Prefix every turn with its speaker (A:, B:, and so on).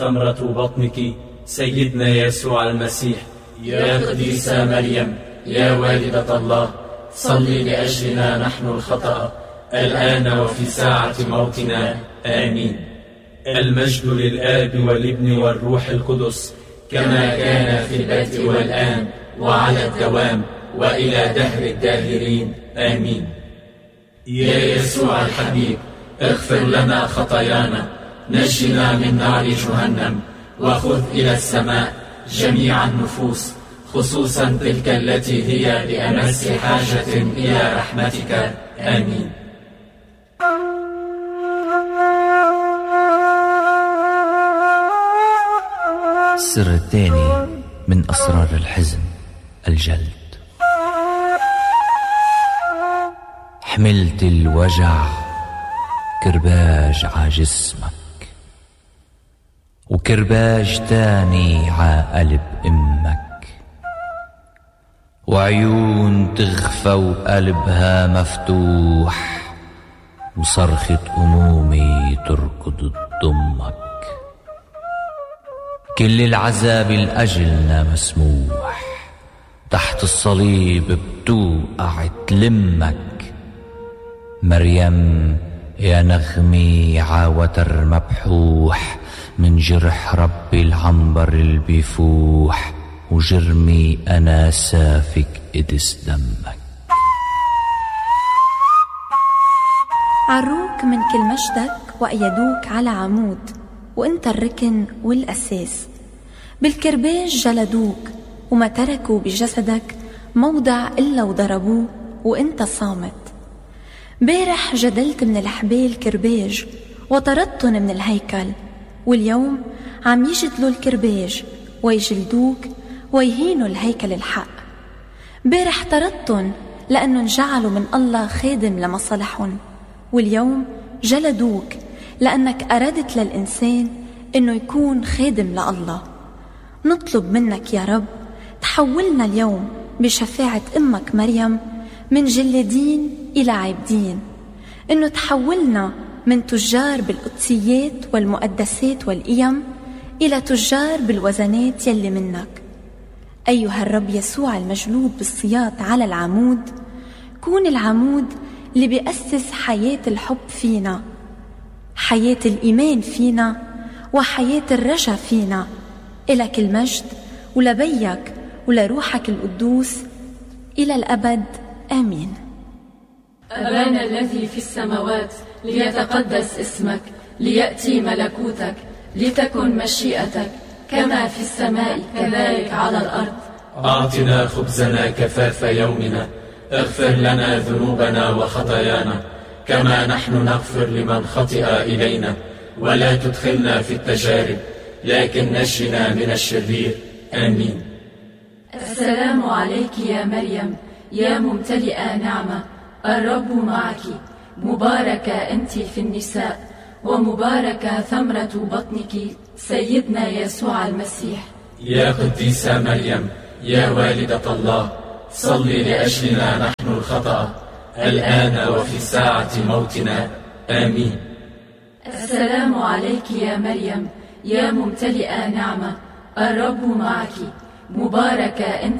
A: ثمرة بطنك سيدنا يسوع المسيح. يا قديسة مريم يا والدة الله، صلي لأجلنا نحن الخطأ الآن وفي ساعة موتنا. آمين. المجد للآب والابن والروح القدس، كما كان في البدء والآن وعلى الدوام وإلى دهر الداهرين. آمين. يا يسوع الحبيب، اغفر لنا خطايانا، نجنا من نار جهنم، وخذ إلى السماء جميع النفوس، خصوصا تلك التي هي بأمس حاجة إلى رحمتك. آمين.
B: السر الثاني من أسرار الحزن، الجلد. حملت الوجع كرباج ع جسمك، وكرباج تاني ع قلب أمك، وعيون تغفى وقلبها مفتوح، وصرخة أمومي تركض تضمك. كل العذاب لأجلنا مسموح، تحت الصليب بتوقع تلمك. مريم يا نغمي عوتر مبحوح، من جرح ربي العنبر البيفوح، وجرمي أنا سافك قدس دمك.
C: عروك من كل مجدك وأيدوك على عمود، وانت الركن والأساس. بالكرباج جلدوك وما تركوا بجسدك موضع إلا وضربوه، وانت صامت. بارح جدلت من الحبال كرباج وطردتن من الهيكل، واليوم عم يجدلوا الكرباج ويجلدوك ويهينوا الهيكل الحق. بارح طردتن لأنه جعلوا من الله خادم لمصالحهم، واليوم جلدوك لأنك أردت للإنسان إنه يكون خادم لله. نطلب منك يا رب تحولنا اليوم بشفاعة أمك مريم من جلادين إلى عابدين، إنه تحولنا من تجار بالقدسيات والمقدسات والقيم إلى تجار بالوزنات يلي منك. أيها الرب يسوع المجلود بالصياط على العمود، كون العمود اللي بيأسس حياة الحب فينا، حياة الإيمان فينا، وحياة الرجا فينا. إلك المجد ولبيك ولروحك القدوس إلى الأبد. آمين.
D: أبانا الذي في السماوات، ليتقدس اسمك، ليأتي ملكوتك، لتكن مشيئتك كما في السماء كذلك على الأرض.
A: أعطنا خبزنا كفاف يومنا، اغفر لنا ذنوبنا وخطايانا كما نحن نغفر لمن خطئ إلينا، ولا تدخلنا في التجارب لكن نجنا من الشرير. آمين.
D: السلام عليك يا مريم يا ممتلئة نعمة، الرب معك، مباركة أنت في النساء، ومباركة ثمرة بطنك سيدنا يسوع المسيح.
A: يا قديسة مريم يا والدة الله، صلي لأجلنا نحن الخطأ الآن وفي ساعة موتنا. آمين.
D: السلام عليك يا مريم يا ممتلئة نعمة، الرب معك، مباركة أنت